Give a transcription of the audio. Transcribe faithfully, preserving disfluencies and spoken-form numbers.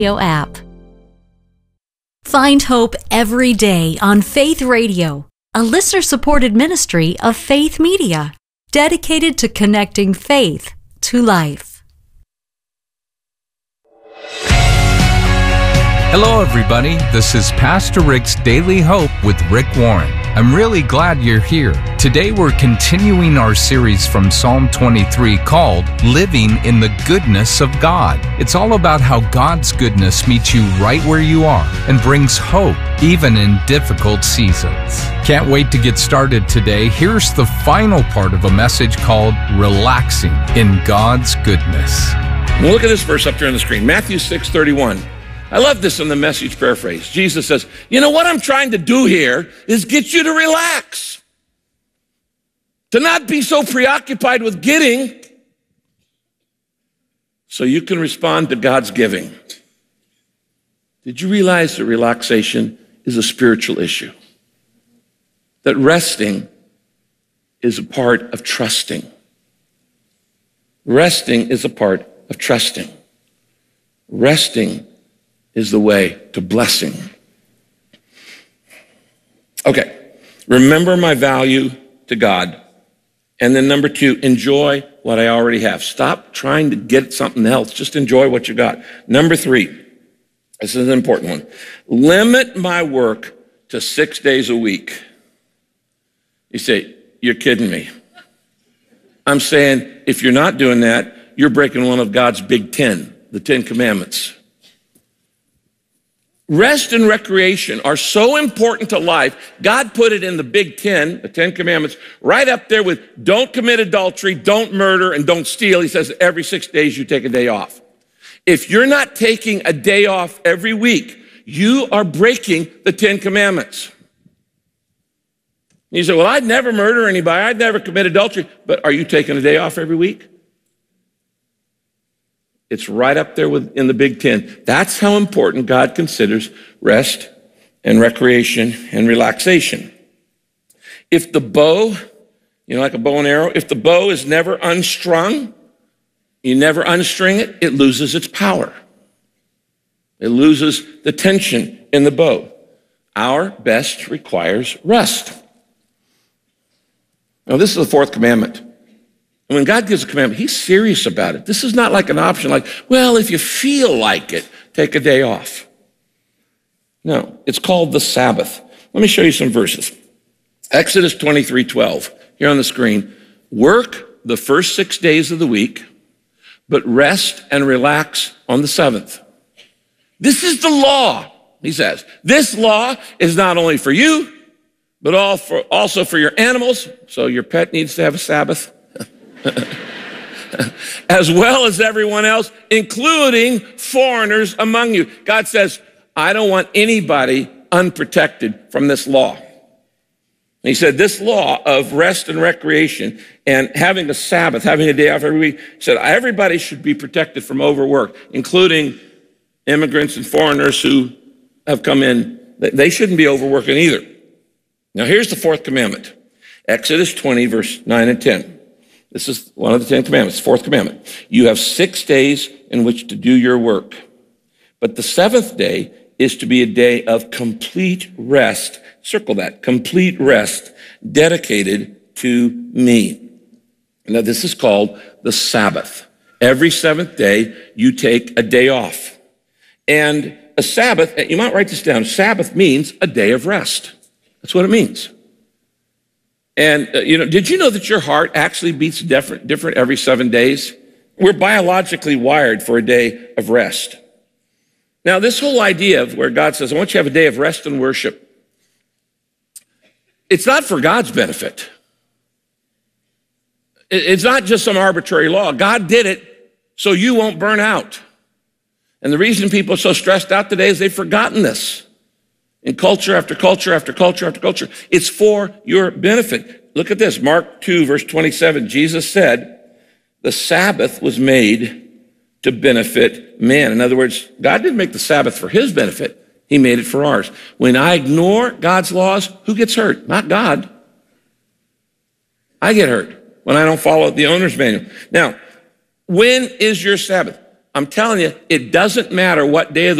app. Find hope every day on Faith Radio, a listener-supported ministry of Faith Media, dedicated to connecting faith to life. Hello, everybody. This is Pastor Rick's Daily Hope with Rick Warren. I'm really glad you're here. Today, we're continuing our series from Psalm twenty-three called Living in the Goodness of God. It's all about how God's goodness meets you right where you are and brings hope even in difficult seasons. Can't wait to get started today. Here's the final part of a message called Relaxing in God's Goodness. Well, look at this verse up there on the screen, Matthew six thirty-one. I love this in the Message paraphrase. Jesus says, you know what I'm trying to do here is get you to relax. To not be so preoccupied with getting so you can respond to God's giving. Did you realize that relaxation is a spiritual issue? That resting is a part of trusting. Resting is a part of trusting. Resting is the way to blessing. Okay, remember my value to God. And then number two, enjoy what I already have. Stop trying to get something else. Just enjoy what you got. Number three, this is an important one. Limit my work to six days a week. You say, you're kidding me. I'm saying, if you're not doing that, you're breaking one of God's big ten, the Ten Commandments. Rest and recreation are so important to life. God put it in the Big Ten, the Ten Commandments, right up there with don't commit adultery, don't murder, and don't steal. He says every six days you take a day off. If you're not taking a day off every week, you are breaking the Ten Commandments. You say, well, I'd never murder anybody. I'd never commit adultery. But are you taking a day off every week? It's right up there with, in the Big Ten. That's how important God considers rest and recreation and relaxation. If the bow, you know, like a bow and arrow, if the bow is never unstrung, you never unstring it, it loses its power. It loses the tension in the bow. Our best requires rest. Now, this is the fourth commandment. When God gives a commandment, he's serious about it. This is not like an option like, well, if you feel like it, take a day off. No, it's called the Sabbath. Let me show you some verses. Exodus twenty-three twelve, here on the screen. Work the first six days of the week, but rest and relax on the seventh. This is the law, he says. This law is not only for you, but all for, also for your animals. So your pet needs to have a Sabbath. As well as everyone else, including foreigners among you. God says, I don't want anybody unprotected from this law. And he said, this law of rest and recreation and having a Sabbath, having a day off every week, he said everybody should be protected from overwork, including immigrants and foreigners who have come in. They shouldn't be overworking either. Now here's the fourth commandment. Exodus twenty, verse nine and ten. This is one of the Ten Commandments, fourth commandment. You have six days in which to do your work, but the seventh day is to be a day of complete rest. Circle that, complete rest, dedicated to me. Now, this is called the Sabbath. Every seventh day, you take a day off. And a Sabbath, you might write this down, Sabbath means a day of rest. That's what it means. And, uh, you know, did you know that your heart actually beats different, different every seven days? We're biologically wired for a day of rest. Now, this whole idea of where God says, I want you to have a day of rest and worship, it's not for God's benefit. It's not just some arbitrary law. God did it so you won't burn out. And the reason people are so stressed out today is they've forgotten this. In culture after culture after culture after culture. It's for your benefit. Look at this, Mark two, verse twenty-seven. Jesus said, the Sabbath was made to benefit man. In other words, God didn't make the Sabbath for his benefit. He made it for ours. When I ignore God's laws, who gets hurt? Not God. I get hurt when I don't follow the owner's manual. Now, when is your Sabbath? I'm telling you, it doesn't matter what day of the